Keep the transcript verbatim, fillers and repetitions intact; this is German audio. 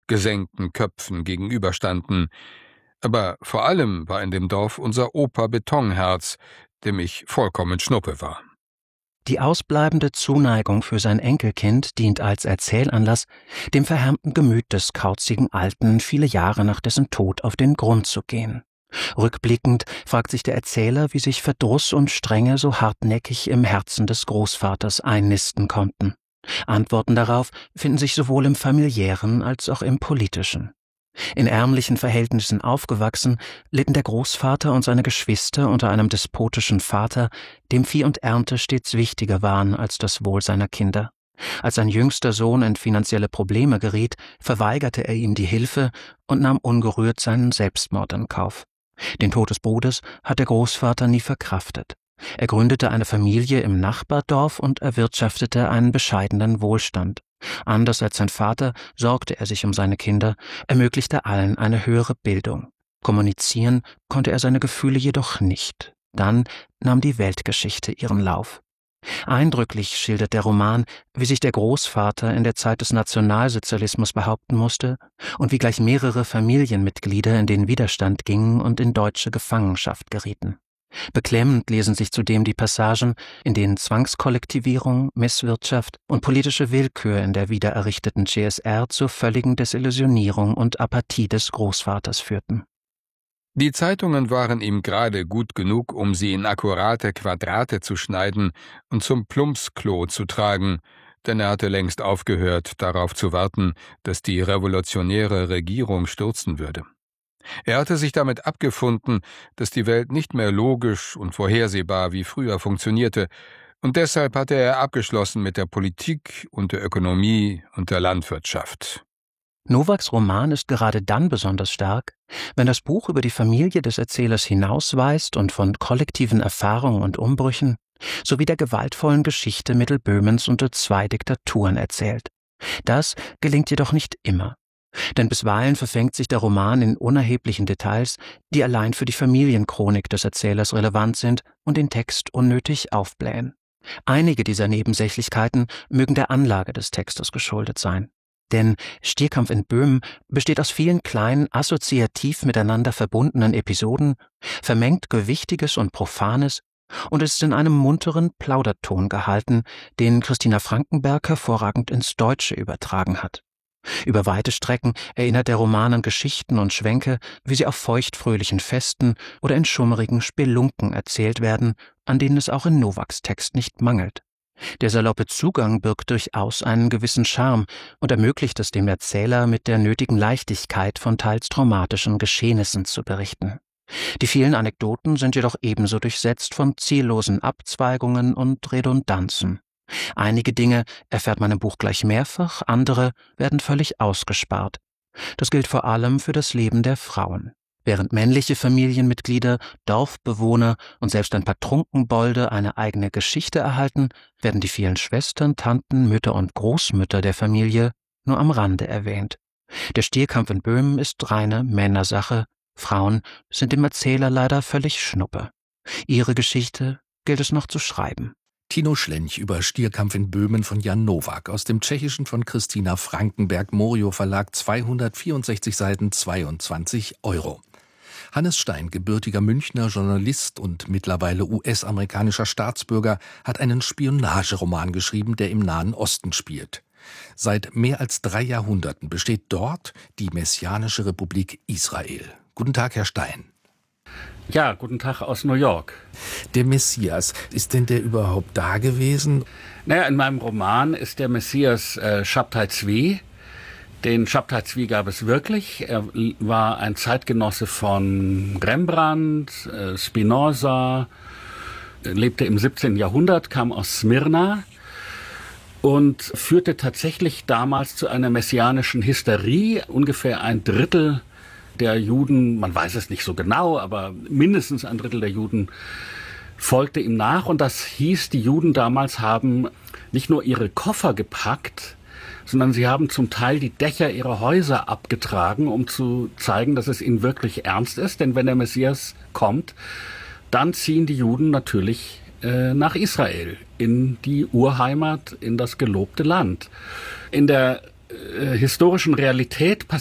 gesenkten Köpfen gegenüberstanden. Aber vor allem war in dem Dorf unser Opa Betonherz, dem ich vollkommen Schnuppe war. Die ausbleibende Zuneigung für sein Enkelkind dient als Erzählanlass, dem verhärmten Gemüt des kauzigen Alten viele Jahre nach dessen Tod auf den Grund zu gehen. Rückblickend fragt sich der Erzähler, wie sich Verdruss und Strenge so hartnäckig im Herzen des Großvaters einnisten konnten. Antworten darauf finden sich sowohl im familiären als auch im politischen. In ärmlichen Verhältnissen aufgewachsen, litten der Großvater und seine Geschwister unter einem despotischen Vater, dem Vieh und Ernte stets wichtiger waren als das Wohl seiner Kinder. Als sein jüngster Sohn in finanzielle Probleme geriet, verweigerte er ihm die Hilfe und nahm ungerührt seinen Selbstmord in Kauf. Den Tod des Bruders hat der Großvater nie verkraftet. Er gründete eine Familie im Nachbardorf und erwirtschaftete einen bescheidenen Wohlstand. Anders als sein Vater sorgte er sich um seine Kinder, ermöglichte allen eine höhere Bildung. Kommunizieren konnte er seine Gefühle jedoch nicht. Dann nahm die Weltgeschichte ihren Lauf. Eindrücklich schildert der Roman, wie sich der Großvater in der Zeit des Nationalsozialismus behaupten musste und wie gleich mehrere Familienmitglieder in den Widerstand gingen und in deutsche Gefangenschaft gerieten. Beklemmend lesen sich zudem die Passagen, in denen Zwangskollektivierung, Misswirtschaft und politische Willkür in der wiedererrichteten C S R zur völligen Desillusionierung und Apathie des Großvaters führten. Die Zeitungen waren ihm gerade gut genug, um sie in akkurate Quadrate zu schneiden und zum Plumpsklo zu tragen, denn er hatte längst aufgehört, darauf zu warten, dass die revolutionäre Regierung stürzen würde. Er hatte sich damit abgefunden, dass die Welt nicht mehr logisch und vorhersehbar wie früher funktionierte, und deshalb hatte er abgeschlossen mit der Politik und der Ökonomie und der Landwirtschaft. Nowaks Roman ist gerade dann besonders stark, wenn das Buch über die Familie des Erzählers hinausweist und von kollektiven Erfahrungen und Umbrüchen sowie der gewaltvollen Geschichte Mittelböhmens unter zwei Diktaturen erzählt. Das gelingt jedoch nicht immer. Denn bisweilen verfängt sich der Roman in unerheblichen Details, die allein für die Familienchronik des Erzählers relevant sind und den Text unnötig aufblähen. Einige dieser Nebensächlichkeiten mögen der Anlage des Textes geschuldet sein. Denn Stierkampf in Böhmen besteht aus vielen kleinen, assoziativ miteinander verbundenen Episoden, vermengt Gewichtiges und Profanes und ist in einem munteren Plauderton gehalten, den Christina Frankenberg hervorragend ins Deutsche übertragen hat. Über weite Strecken erinnert der Roman an Geschichten und Schwänke, wie sie auf feuchtfröhlichen Festen oder in schummrigen Spelunken erzählt werden, an denen es auch in Nowaks Text nicht mangelt. Der saloppe Zugang birgt durchaus einen gewissen Charme und ermöglicht es dem Erzähler, mit der nötigen Leichtigkeit von teils traumatischen Geschehnissen zu berichten. Die vielen Anekdoten sind jedoch ebenso durchsetzt von ziellosen Abzweigungen und Redundanzen. Einige Dinge erfährt man im Buch gleich mehrfach, andere werden völlig ausgespart. Das gilt vor allem für das Leben der Frauen. Während männliche Familienmitglieder, Dorfbewohner und selbst ein paar Trunkenbolde eine eigene Geschichte erhalten, werden die vielen Schwestern, Tanten, Mütter und Großmütter der Familie nur am Rande erwähnt. Der Stierkampf in Böhmen ist reine Männersache, Frauen sind dem Erzähler leider völlig Schnuppe. Ihre Geschichte gilt es noch zu schreiben. Tino Schlench über Stierkampf in Böhmen von Jan Nowak, aus dem Tschechischen von Christina Frankenberg, Morio Verlag, zweihundertvierundsechzig Seiten, zweiundzwanzig Euro. Hannes Stein, gebürtiger Münchner Journalist und mittlerweile U S-amerikanischer Staatsbürger, hat einen Spionageroman geschrieben, der im Nahen Osten spielt. Seit mehr als drei Jahrhunderten besteht dort die Messianische Republik Israel. Guten Tag, Herr Stein. Ja, guten Tag aus New York. Der Messias, ist denn der überhaupt da gewesen? Naja, in meinem Roman ist der Messias äh, Shabtai Tzvi. Den Shabtai Tzvi gab es wirklich. Er war ein Zeitgenosse von Rembrandt, äh, Spinoza, lebte im siebzehnten Jahrhundert, kam aus Smyrna und führte tatsächlich damals zu einer messianischen Hysterie. Ungefähr ein Drittel der Juden, man weiß es nicht so genau, aber mindestens ein Drittel der Juden folgte ihm nach. Und das hieß, die Juden damals haben nicht nur ihre Koffer gepackt, sondern sie haben zum Teil die Dächer ihrer Häuser abgetragen, um zu zeigen, dass es ihnen wirklich ernst ist. Denn wenn der Messias kommt, dann ziehen die Juden natürlich äh, nach Israel, in die Urheimat, in das gelobte Land. In der äh, historischen Realität passiert